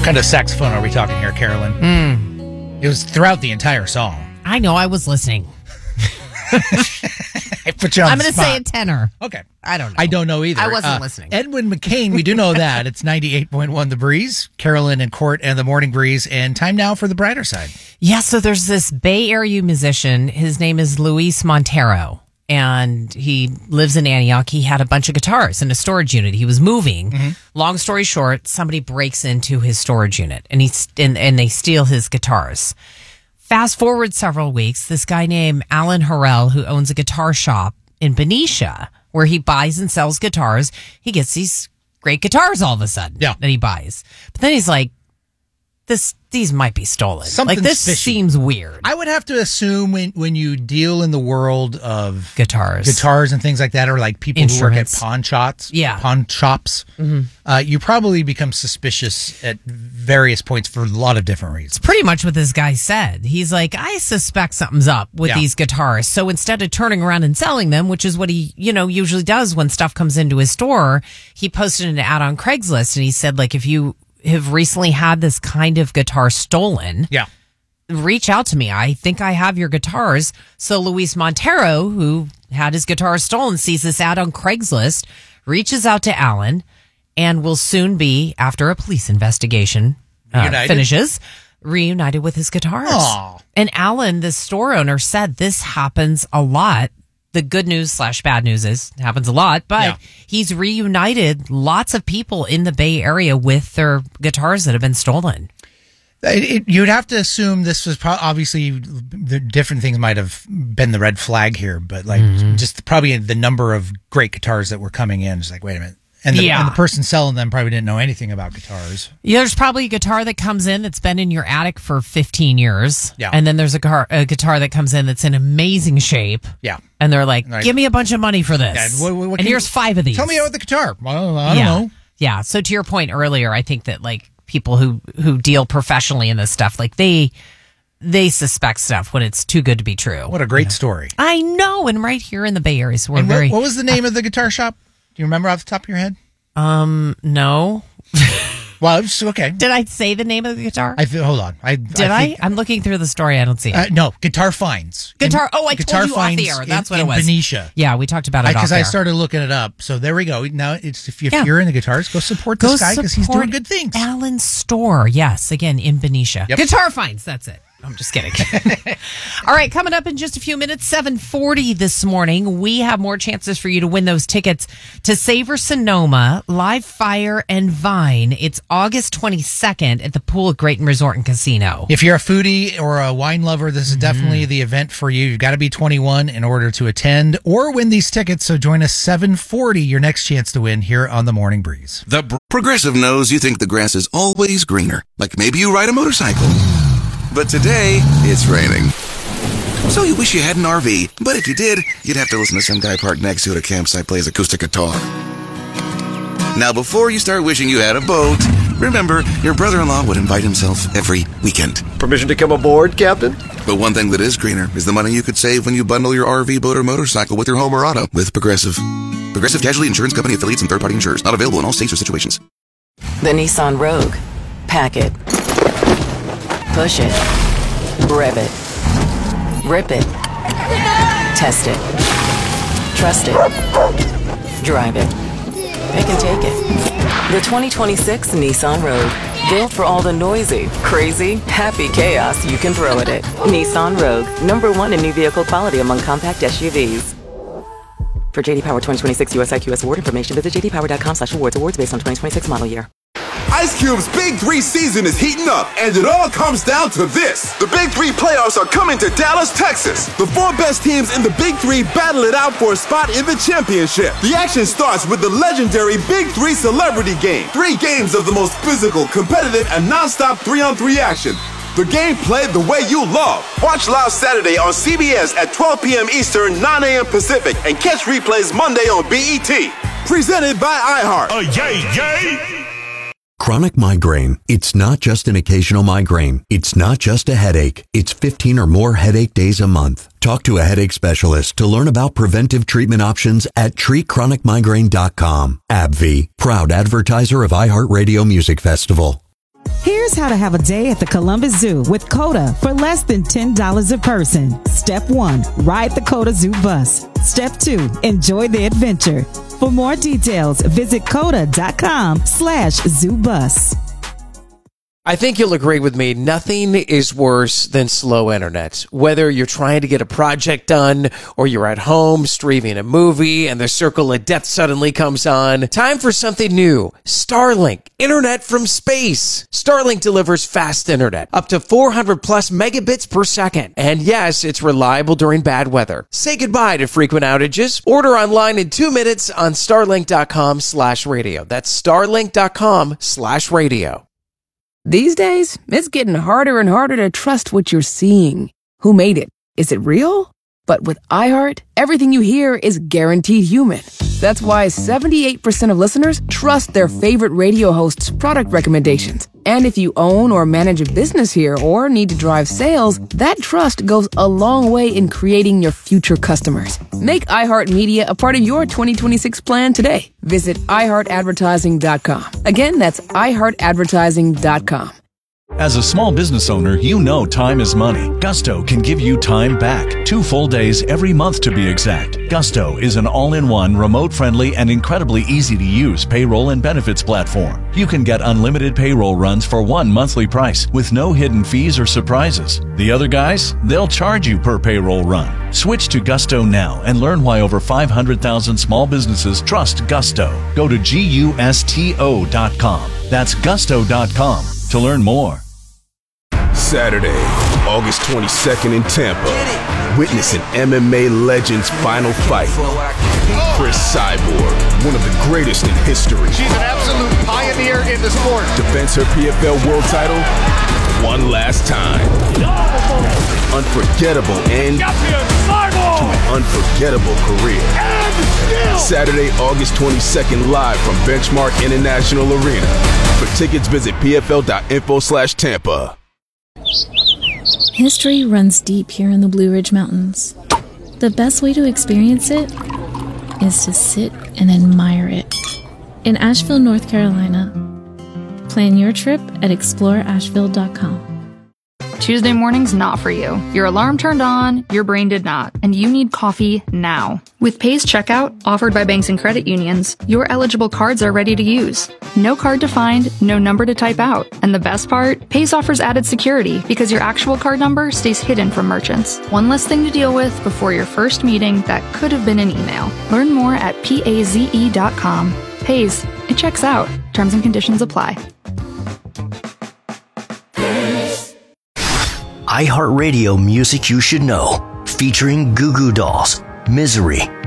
kind of saxophone are we talking here, Carolyn? It was throughout the entire song. I know, I was listening. I put you on I'm the going to spot. say a tenor. Okay. I don't know. I don't know either. I wasn't listening. Edwin McCain, we do know that. It's 98.1 The Breeze, Carolyn and Court and the Morning Breeze, and time now for the brighter side. Yeah, so there's this Bay Area musician. His name is Luis Montero, and he lives in Antioch. He had a bunch of guitars in a storage unit. He was moving. Long story short, somebody breaks into his storage unit, and they steal his guitars. Fast forward several weeks, this guy named Alan Harrell, who owns a guitar shop in Benicia, where he buys and sells guitars, he gets these great guitars all of a sudden that he buys. But then he's like, these might be stolen. Something's this fishy. seems weird. I would have to assume when you deal in the world of guitars and things like that, or like people who work at pawn shops, you probably become suspicious at various points for a lot of different reasons. It's pretty much what this guy said. He's like, I suspect something's up with these guitars. So instead of turning around and selling them, which is what he, usually does when stuff comes into his store, he posted an ad on Craigslist and he said, like, if you have recently had this kind of guitar stolen, reach out to me. I think I have your guitars. So Luis Montero, who had his guitars stolen, sees this ad on Craigslist, reaches out to Alan, and will soon be, after a police investigation finishes, reunited with his guitars. Aww. And Alan, the store owner, said this happens a lot. The good news / bad news is it happens a lot, but he's reunited lots of people in the Bay Area with their guitars that have been stolen. You'd have to assume this was obviously the different things might have been the red flag here, but like just probably the number of great guitars that were coming in. It's like, wait a minute. And the person selling them probably didn't know anything about guitars. Yeah, there's probably a guitar that comes in that's been in your attic for 15 years. Yeah. And then there's a guitar that comes in that's in amazing shape. Yeah. And they're like, give me a bunch of money for this. Yeah, what and here's 5 of these. Tell me about the guitar. I don't know. Yeah. So to your point earlier, I think that like people who deal professionally in this stuff, like they suspect stuff when it's too good to be true. What a great story. I know. And right here in the Bay Area, so we're what was the name of the guitar shop? Do you remember off the top of your head? No. Well, it's okay. Did I say the name of the guitar? Hold on. I'm looking through the story. I don't see it. No, Guitar Finds. I told you off the air. That's what it was. In Benicia. Yeah, we talked about it off Because air. I started looking it up. So there we go. Now, if you're into guitars, go support this guy because he's doing good things. Alan's store. Yes, again, in Benicia. Yep. Guitar Finds. That's it. I'm just kidding. All right, coming up in just a few minutes, 7:40 this morning, we have more chances for you to win those tickets to Savor Sonoma, Live Fire, and Vine. It's August 22nd at the Pool at Grayton Resort and Casino. If you're a foodie or a wine lover, this is definitely the event for you. You've got to be 21 in order to attend or win these tickets. So join us 7:40, your next chance to win here on The Morning Breeze. Progressive knows you think the grass is always greener. Like maybe you ride a motorcycle. But today, it's raining. So you wish you had an RV, but if you did, you'd have to listen to some guy parked next to you at a campsite plays acoustic guitar. Now, before you start wishing you had a boat, remember, your brother-in-law would invite himself every weekend. Permission to come aboard, Captain? But one thing that is greener is the money you could save when you bundle your RV, boat, or motorcycle with your home or auto with Progressive. Progressive Casualty Insurance Company affiliates and third-party insurers. Not available in all states or situations. The Nissan Rogue. Pack it. Push it. Rev it. Rip it. Test it. Trust it. Drive it. Pick and take it. The 2026 Nissan Rogue. Built for all the noisy, crazy, happy chaos you can throw at it. Nissan Rogue. #1 in new vehicle quality among compact SUVs. For JD Power 2026 US IQS award information, visit jdpower.com/awards. Awards based on 2026 model year. Ice Cube's Big 3 season is heating up, and it all comes down to this. The Big 3 playoffs are coming to Dallas, Texas. The 4 best teams in the Big 3 battle it out for a spot in the championship. The action starts with the legendary Big 3 Celebrity Game. 3 games of the most physical, competitive, and non-stop 3-on-3 action. The game played the way you love. Watch live Saturday on CBS at 12 p.m. Eastern, 9 a.m. Pacific, and catch replays Monday on BET. Presented by iHeart. Yay! Chronic migraine. It's not just an occasional migraine. It's not just a headache. It's 15 or more headache days a month. Talk to a headache specialist to learn about preventive treatment options at treatchronicmigraine.com. AbbVie, proud advertiser of iHeartRadio Music Festival. Here's Here's how to have a day at the Columbus Zoo with CODA for less than $10 a person. Step 1, ride the CODA Zoo bus. Step 2, enjoy the adventure. For more details, visit coda.com/zoobus. I think you'll agree with me, nothing is worse than slow internet. Whether you're trying to get a project done or you're at home streaming a movie and the circle of death suddenly comes on, time for something new. Starlink, internet from space. Starlink delivers fast internet, up to 400 plus megabits per second. And yes, it's reliable during bad weather. Say goodbye to frequent outages. Order online in 2 minutes on starlink.com/radio. That's starlink.com/radio. These days, it's getting harder and harder to trust what you're seeing. Who made it? Is it real? But with iHeart, everything you hear is guaranteed human. That's why 78% of listeners trust their favorite radio host's product recommendations. And if you own or manage a business here or need to drive sales, that trust goes a long way in creating your future customers. Make iHeartMedia a part of your 2026 plan today. Visit iHeartAdvertising.com. Again, that's iHeartAdvertising.com. As a small business owner, you know time is money. Gusto can give you time back. 2 full days every month to be exact. Gusto is an all-in-one, remote-friendly, and incredibly easy-to-use payroll and benefits platform. You can get unlimited payroll runs for one monthly price with no hidden fees or surprises. The other guys, they'll charge you per payroll run. Switch to Gusto now and learn why over 500,000 small businesses trust Gusto. Go to GUSTO.com. That's Gusto.com to learn more. Saturday, August 22nd in Tampa. Witness an MMA legend's final fight. Chris Cyborg, one of the greatest in history. She's an absolute pioneer in the sport. Defends her PFL world title one last time. Unforgettable end to an unforgettable career. Saturday, August 22nd, live from Benchmark International Arena. For tickets, visit pfl.info/Tampa. History runs deep here in the Blue Ridge Mountains. The best way to experience it is to sit and admire it. In Asheville, North Carolina. Plan your trip at exploreasheville.com. Tuesday morning's not for you. Your alarm turned on, your brain did not, and you need coffee now. With Pays Checkout, offered by banks and credit unions, your eligible cards are ready to use. No card to find, no number to type out. And the best part? Pays offers added security because your actual card number stays hidden from merchants. One less thing to deal with before your first meeting that could have been an email. Learn more at PAZE.com. Pays. It checks out. Terms and conditions apply. iHeartRadio Music You Should Know, featuring Goo Goo Dolls, Misery,